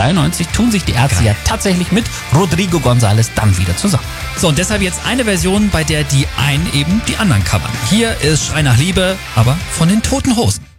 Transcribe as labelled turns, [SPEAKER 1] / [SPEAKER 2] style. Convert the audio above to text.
[SPEAKER 1] 1993 tun sich die Ärzte ja tatsächlich mit Rodrigo González dann wieder zusammen.
[SPEAKER 2] So, und deshalb jetzt eine Version, bei der die einen eben die anderen covern. Hier ist Schrei nach Liebe, aber von den Toten Hosen.